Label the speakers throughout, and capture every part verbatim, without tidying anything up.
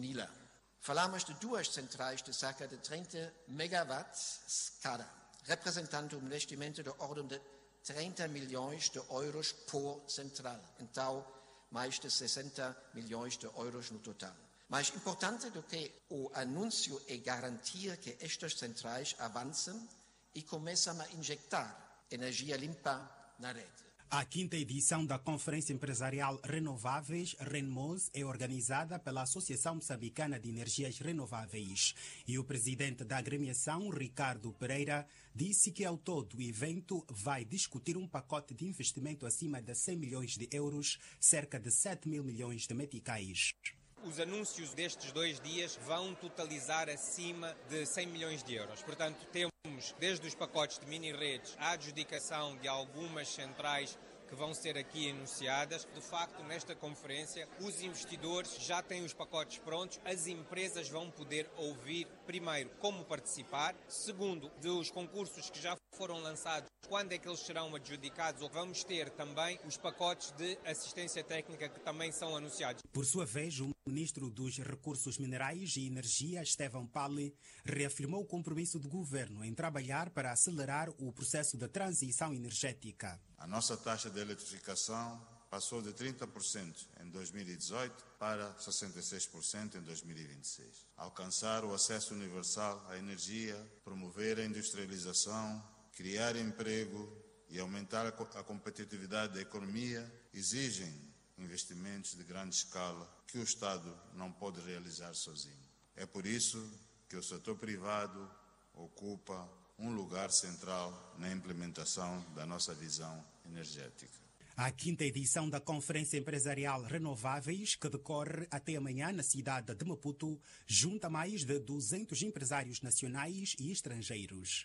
Speaker 1: Nila. Falamos de duas centrais de cerca de trinta megawatts cada, representando um investimento de ordem de trinta milhões de euros por central. Então, mais de sessenta milhões de euros no total. Mais importante do que o anúncio é garantir que estas centrais avancem e começam a injetar energia limpa na rede.
Speaker 2: A quinta edição da Conferência Empresarial Renováveis, RENMOS, é organizada pela Associação Moçambicana de Energias Renováveis. E o presidente da agremiação, Ricardo Pereira, disse que ao todo o evento vai discutir um pacote de investimento acima de cem milhões de euros, cerca de sete mil milhões de meticais.
Speaker 3: Os anúncios destes dois dias vão totalizar acima de cem milhões de euros. Portanto, temos desde os pacotes de mini-redes à adjudicação de algumas centrais que vão ser aqui enunciadas. De facto, nesta conferência, os investidores já têm os pacotes prontos, as empresas vão poder ouvir, primeiro, como participar, segundo, dos concursos que já foram lançados, quando é que eles serão adjudicados, ou vamos ter também os pacotes de assistência técnica que também são anunciados.
Speaker 2: Por sua vez, o ministro dos Recursos Minerais e Energia, Estevão Pali, reafirmou o compromisso do governo em trabalhar para acelerar o processo de transição energética.
Speaker 4: A nossa taxa de eletrificação passou de trinta por cento em dois mil e dezoito para sessenta e seis por cento em dois mil e vinte e seis. Alcançar o acesso universal à energia, promover a industrialização, criar emprego e aumentar a competitividade da economia exigem investimentos de grande escala que o Estado não pode realizar sozinho. É por isso que o setor privado ocupa um lugar central na implementação da nossa visão energética.
Speaker 2: A quinta edição da Conferência Empresarial Renováveis, que decorre até amanhã na cidade de Maputo, junta mais de duzentos empresários nacionais e estrangeiros.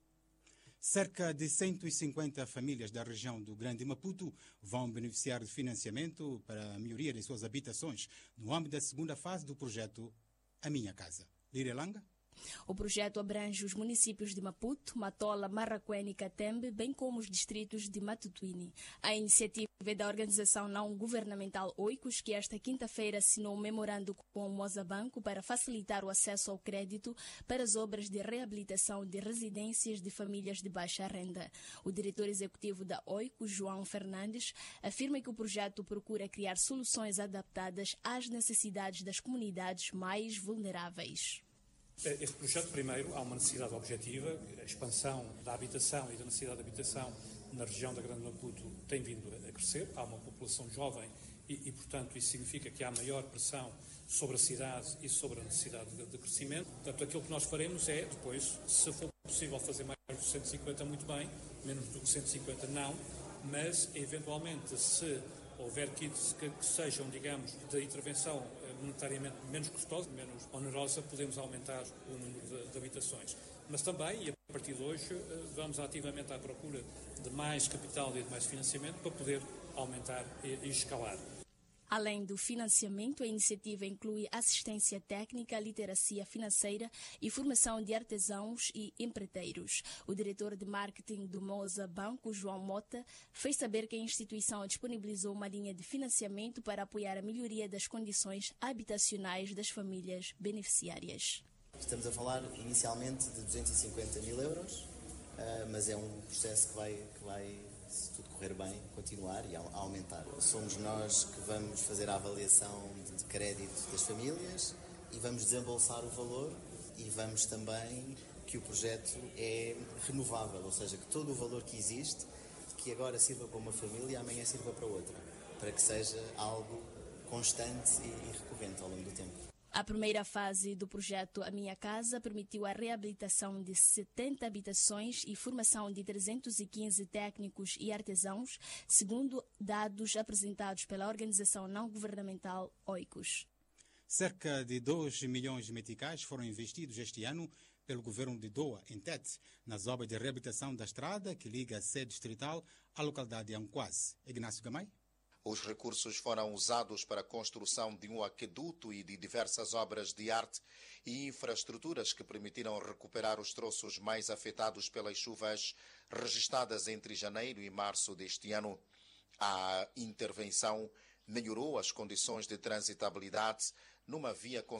Speaker 5: Cerca de cento e cinquenta famílias da região do Grande Maputo vão beneficiar de financiamento para a melhoria de suas habitações no âmbito da segunda fase do projeto A Minha Casa. Líria Langa?
Speaker 6: O projeto abrange os municípios de Maputo, Matola, Marraquém e Catembe, bem como os distritos de Matutuini. A iniciativa é da organização não-governamental Oicos, que esta quinta-feira assinou um memorando com o Mozabanco para facilitar o acesso ao crédito para as obras de reabilitação de residências de famílias de baixa renda. O diretor executivo da Oicos, João Fernandes, afirma que o projeto procura criar soluções adaptadas às necessidades das comunidades mais vulneráveis.
Speaker 7: Este projeto, primeiro, há uma necessidade objetiva, a expansão da habitação e da necessidade de habitação na região da Grande Maputo tem vindo a crescer, há uma população jovem e, e, portanto, isso significa que há maior pressão sobre a cidade e sobre a necessidade de, de crescimento. Portanto, aquilo que nós faremos é, depois, se for possível fazer mais de cento e cinquenta, muito bem, menos do que cento e cinquenta, não, mas, eventualmente, se houver kits que, que sejam, digamos, de intervenção monetariamente menos custosa, menos onerosa, podemos aumentar o número de, de habitações. Mas também, e a partir de hoje, vamos ativamente à procura de mais capital e de mais financiamento para poder aumentar e, e escalar.
Speaker 6: Além do financiamento, a iniciativa inclui assistência técnica, literacia financeira e formação de artesãos e empreiteiros. O diretor de marketing do Moza Banco, João Mota, fez saber que a instituição disponibilizou uma linha de financiamento para apoiar a melhoria das condições habitacionais das famílias beneficiárias.
Speaker 8: Estamos a falar inicialmente de duzentos e cinquenta mil euros, mas é um processo que vai... Que vai se tudo correr bem, continuar e aumentar. Somos nós que vamos fazer a avaliação de crédito das famílias e vamos desembolsar o valor e vamos também que o projeto é renovável, ou seja, que todo o valor que existe, que agora sirva para uma família e amanhã sirva para outra, para que seja algo constante e recorrente ao longo do tempo.
Speaker 6: A primeira fase do projeto A Minha Casa permitiu a reabilitação de setenta habitações e formação de trezentos e quinze técnicos e artesãos, segundo dados apresentados pela organização não-governamental Oicos.
Speaker 5: Cerca de dois milhões de meticais foram investidos este ano pelo governo de Doa, em Tete, nas obras de reabilitação da estrada que liga a sede distrital à localidade de Anquase. Ignácio Gamay?
Speaker 9: Os recursos foram usados para a construção de um aqueduto e de diversas obras de arte e infraestruturas que permitiram recuperar os troços mais afetados pelas chuvas registradas entre janeiro e março deste ano. A intervenção melhorou as condições de transitabilidade numa via com